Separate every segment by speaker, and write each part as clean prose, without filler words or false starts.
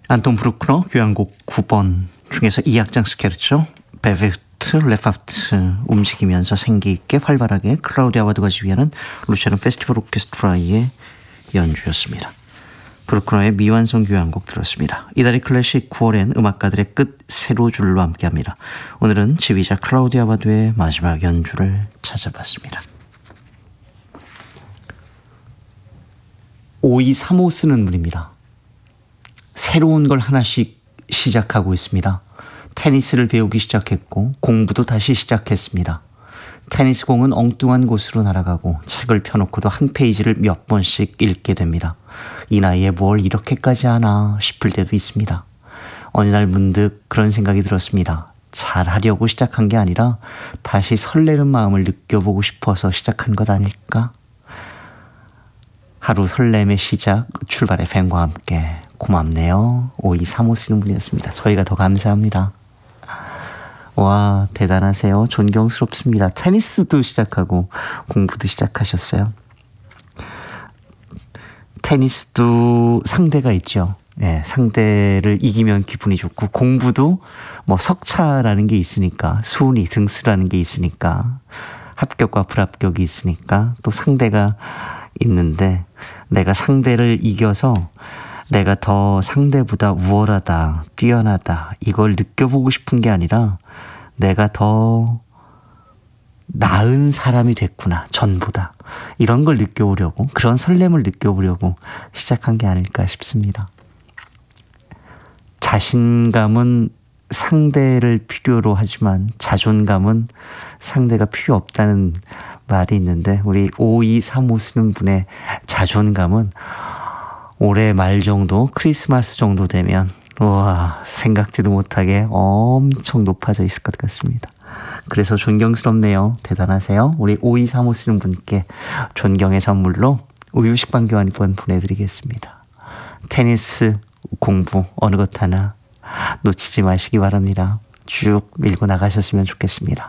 Speaker 1: 안톤 브루크너 교향곡 9번 중에서 2악장 스케르초 베베트 레파트 움직이면서 생기있게 활발하게 클라우디아 와드가 지휘하는 루시아는 페스티벌 오케스트라의 연주였습니다. 브루크너의 미완성 교향곡 들었습니다. 이달의 클래식 9월엔 음악가들의 끝 세로줄로 함께합니다. 오늘은 지휘자 클라우디아 와드의 마지막 연주를 찾아봤습니다. 5235 쓰는 분입니다. 새로운 걸 하나씩 시작하고 있습니다. 테니스를 배우기 시작했고 공부도 다시 시작했습니다. 테니스 공은 엉뚱한 곳으로 날아가고 책을 펴놓고도 한 페이지를 몇 번씩 읽게 됩니다. 이 나이에 뭘 이렇게까지 하나 싶을 때도 있습니다. 어느 날 문득 그런 생각이 들었습니다. 잘하려고 시작한 게 아니라 다시 설레는 마음을 느껴보고 싶어서 시작한 것 아닐까? 하루 설렘의 시작, 출발의 팬과 함께 고맙네요. 5235 쓰는 분이었습니다. 저희가 더 감사합니다. 와, 대단하세요. 존경스럽습니다. 테니스도 시작하고 공부도 시작하셨어요. 테니스도 상대가 있죠. 네, 상대를 이기면 기분이 좋고 공부도 뭐 석차라는 게 있으니까 순위, 등수라는 게 있으니까 합격과 불합격이 있으니까 또 상대가 있는데 내가 상대를 이겨서 내가 더 상대보다 우월하다, 뛰어나다 이걸 느껴보고 싶은 게 아니라 내가 더 나은 사람이 됐구나, 전보다. 이런 걸 느껴보려고, 그런 설렘을 느껴보려고 시작한 게 아닐까 싶습니다. 자신감은 상대를 필요로 하지만 자존감은 상대가 필요 없다는 말이 있는데 우리 5235 쓰는 분의 자존감은 올해 말 정도, 크리스마스 정도 되면 와, 생각지도 못하게 엄청 높아져 있을 것 같습니다. 그래서 존경스럽네요. 대단하세요. 우리 5235 쓰는 분께 존경의 선물로 우유식빵 교환권 보내드리겠습니다. 테니스 공부 어느 것 하나 놓치지 마시기 바랍니다. 쭉 밀고 나가셨으면 좋겠습니다.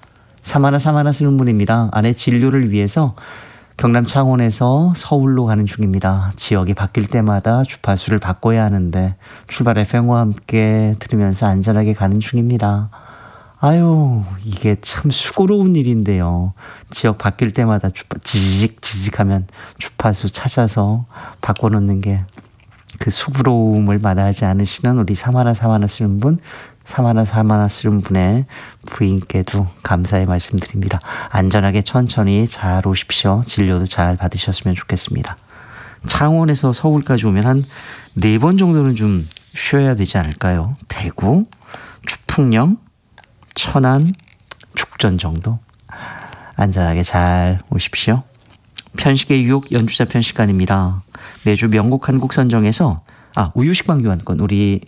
Speaker 1: 사마나 쓰는 분입니다. 아내 진료를 위해서 경남 창원에서 서울로 가는 중입니다. 지역이 바뀔 때마다 주파수를 바꿔야 하는데 출발 FM과 함께 들으면서 안전하게 가는 중입니다. 아유, 이게 참 수고로운 일인데요. 지역 바뀔 때마다 지직하면 주파수 찾아서 바꿔놓는 게 그 수고로움을 마다하지 않으시는 우리 사마나 쓰는 분, 사마나 쓰는 분의 부인께도 감사의 말씀드립니다. 안전하게 천천히 잘 오십시오. 진료도 잘 받으셨으면 좋겠습니다. 창원에서 서울까지 오면 한 4번 정도는 좀 쉬어야 되지 않을까요? 대구, 주풍령, 천안, 죽전 정도. 안전하게 잘 오십시오. 편식의 유혹 연주자 편 시간입니다. 매주 명곡 한 곡 선정해서 우유식빵 교환권 우리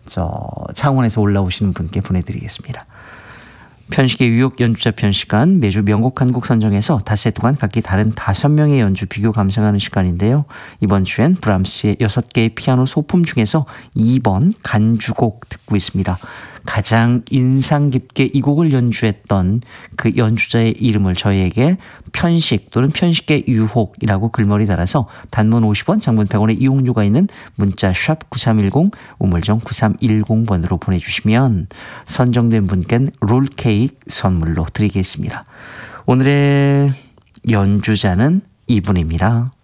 Speaker 1: 창원에서 올라오시는 분께 보내드리겠습니다. 편식의 유혹 연주자 편 시간 매주 명곡 한 곡 선정해서 닷새 동안 각기 다른 5명의 연주 비교 감상하는 시간인데요. 이번 주엔 브람스의 6개의 피아노 소품 중에서 2번 간주곡 듣고 있습니다. 가장 인상 깊게 이 곡을 연주했던 그 연주자의 이름을 저희에게 편식 또는 편식의 유혹이라고 글머리 달아서 단문 50원, 장문 100원의 이용료가 있는 문자 샵 9310, 우물정 9310번으로 보내주시면 선정된 분께는 롤케이크 선물로 드리겠습니다. 오늘의 연주자는 이분입니다.